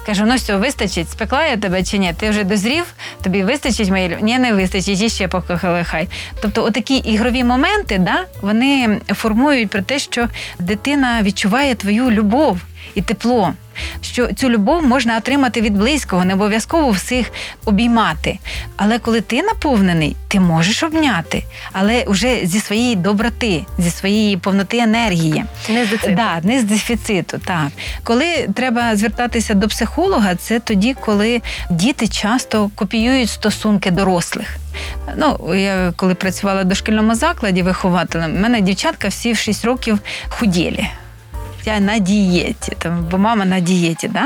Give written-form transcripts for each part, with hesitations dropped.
Кажу, ну все, вистачить, спекла я тебе чи ні? Ти вже дозрів, тобі вистачить моєї любові? Ні, не вистачить, і ще покохали хай. Тобто отакі ігрові моменти, да, вони формують про те, що дитина відчуває твою любов і тепло. Що цю любов можна отримати від близького, не обов'язково всіх обіймати. Але коли ти наповнений, ти можеш обняти, але вже зі своєї доброти, зі своєї повноти енергії. Не з дефіциту. Да, не з дефіциту, так. Коли треба звертатися до психолога, це тоді, коли діти часто копіюють стосунки дорослих. Ну, я коли працювала в дошкільному закладі вихователем, в мене дівчатка всі в 6 років худєлі. Я на дієті, бо мама на дієті, да?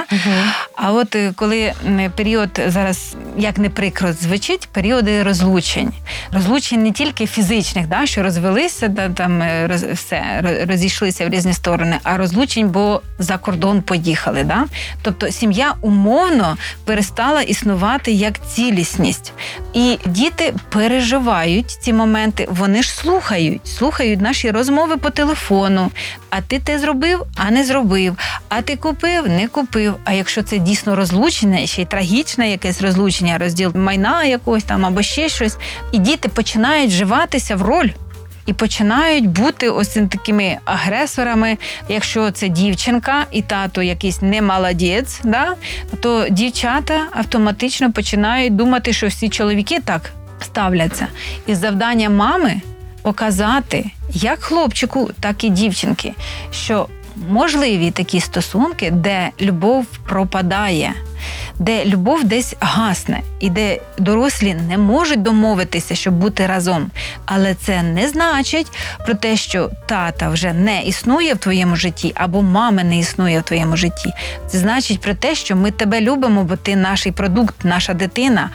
А от коли період зараз, як не прикро звучить, періоди розлучень. Розлучень не тільки фізичних, да, що розвелися, да, там все, розійшлися в різні сторони, а розлучень, бо за кордон поїхали. Да? Тобто сім'я умовно перестала існувати як цілісність. І діти переживають ці моменти, вони ж слухають наші розмови по телефону. А ти те зробив, а не зробив. А ти купив, не купив. А якщо це дійсно розлучення, ще й трагічне якесь розлучення, розділ майна якогось там або ще щось, і діти починають вживатися в роль. І починають бути ось такими агресорами. Якщо це дівчинка і тато якийсь не молодець, да, то дівчата автоматично починають думати, що всі чоловіки так ставляться. І завдання мами показати як хлопчику, так і дівчинки, що можливі такі стосунки, де любов пропадає, де любов десь гасне, і де дорослі не можуть домовитися, щоб бути разом. Але це не значить про те, що тата вже не існує в твоєму житті, або мами не існує в твоєму житті. Це значить про те, що ми тебе любимо, бо ти наш продукт, наша дитина.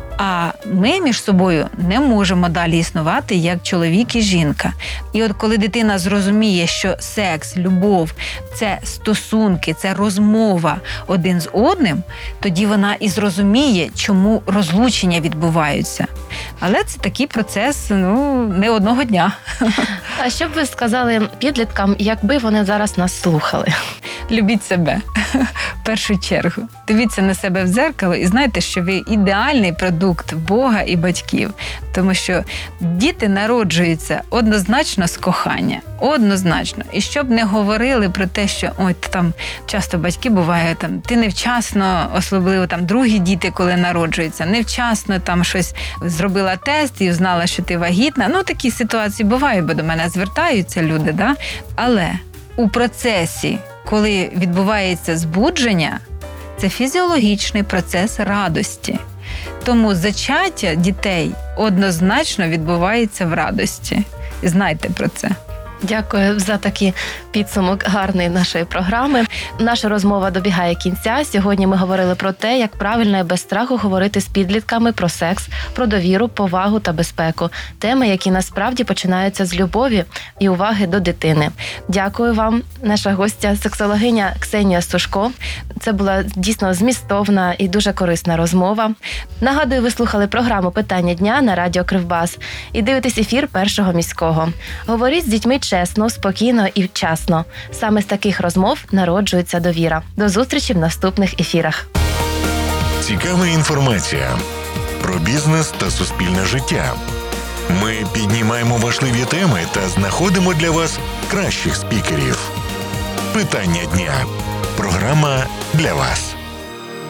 А ми між собою не можемо далі існувати як чоловік і жінка. І от коли дитина зрозуміє, що секс, любов – це стосунки, це розмова один з одним, тоді вона і зрозуміє, чому розлучення відбуваються. Але це такий процес, не одного дня. А що б ви сказали підліткам, якби вони зараз нас слухали? Любіть себе, в першу чергу. Дивіться на себе в дзеркало і знайте, що ви ідеальний продукт Бога і батьків. Тому що діти народжуються однозначно з кохання. Однозначно. І щоб не говорили про те, що ой, там часто батьки бувають, там, ти невчасно, особливо там другі діти, коли народжуються, невчасно там щось зробила тест і знала, що ти вагітна. Такі ситуації бувають, бо до мене звертаються люди, да? Але у процесі, коли відбувається збудження, це фізіологічний процес радості. Тому зачаття дітей однозначно відбувається в радості. І знайте про це. Дякую за такий підсумок гарний нашої програми. Наша розмова добігає кінця. Сьогодні ми говорили про те, як правильно і без страху говорити з підлітками про секс, про довіру, повагу та безпеку. Теми, які насправді починаються з любові і уваги до дитини. Дякую вам, наша гостя, сексологиня Ксенія Сушко. Це була дійсно змістовна і дуже корисна розмова. Нагадую, ви слухали програму «Питання дня» на радіо Кривбас і дивитесь ефір Першого міського. Говоріть з дітьми чесно, спокійно і вчасно. Саме з таких розмов народжується довіра. До зустрічі в наступних ефірах. Цікава інформація про бізнес та суспільне життя. Ми піднімаємо важливі теми та знаходимо для вас кращих спікерів. Питання дня. Програма для вас.